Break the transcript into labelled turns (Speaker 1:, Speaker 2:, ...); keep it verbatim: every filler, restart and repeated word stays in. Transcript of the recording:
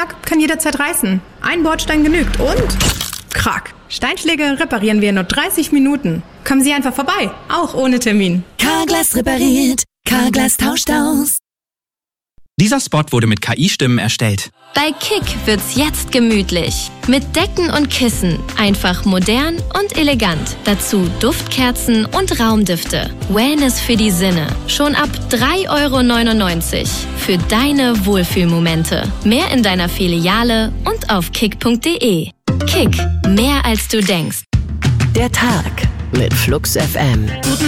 Speaker 1: Steinschlag kann jederzeit reißen. Ein Bordstein genügt und... Krack. Steinschläge reparieren wir in nur dreißig Minuten. Kommen Sie einfach vorbei, auch ohne Termin.
Speaker 2: Carglass repariert. Carglass tauscht aus.
Speaker 3: Dieser Spot wurde mit K I-Stimmen erstellt.
Speaker 4: Bei Kick wird's jetzt gemütlich. Mit Decken und Kissen. Einfach modern und elegant. Dazu Duftkerzen und Raumdüfte. Wellness für die Sinne. Schon ab drei Euro neunundneunzig. Für deine Wohlfühlmomente. Mehr in deiner Filiale und auf kick punkt de. Kick. Mehr als du denkst.
Speaker 2: Der Tag mit Flux F M.